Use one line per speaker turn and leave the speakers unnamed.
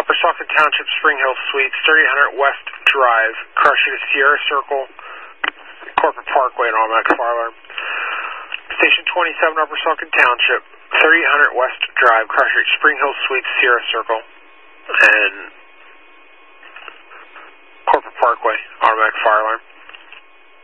Upper Saucon Township, Spring Hill Suites, 3000 West Drive, Crusher to Sierra Circle, Corporate Parkway, and automatic fire alarm. Station 27, Upper Saucon Township, 3000 West Drive, Crusher, Spring Hill Suites, Sierra Circle, and Corporate Parkway, automatic fire alarm.